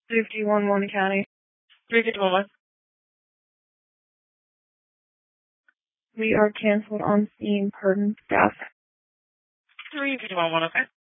351 County. 351. We are canceled on scene, pardon staff. 351, okay.